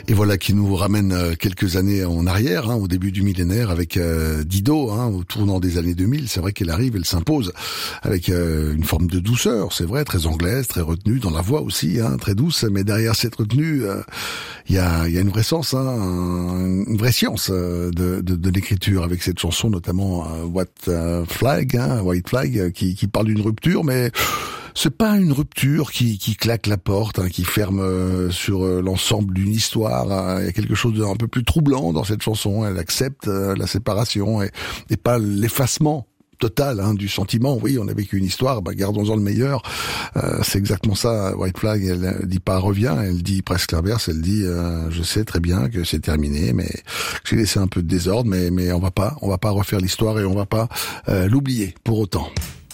Et voilà qui nous ramène quelques années en arrière, au début du millénaire, avec Dido, au tournant des années 2000. C'est vrai qu'elle arrive, elle s'impose avec une forme de douceur, c'est vrai, très anglaise, très retenue, dans la voix aussi, très douce. Mais derrière cette retenue, il y a une vraie sens, une vraie science de l'écriture, avec cette chanson notamment White Flag, qui parle d'une rupture, mais c'est pas une rupture qui claque la porte, qui ferme sur l'ensemble d'une histoire. Il y a quelque chose d'un peu plus troublant dans cette chanson. Elle accepte la séparation et pas l'effacement total du sentiment. Oui, on a vécu une histoire, gardons-en le meilleur. C'est exactement ça. White Flag, elle dit pas reviens, elle dit presque l'inverse. Elle dit je sais très bien que c'est terminé, mais j'ai laissé un peu de désordre, mais on va pas refaire l'histoire et on va pas l'oublier pour autant.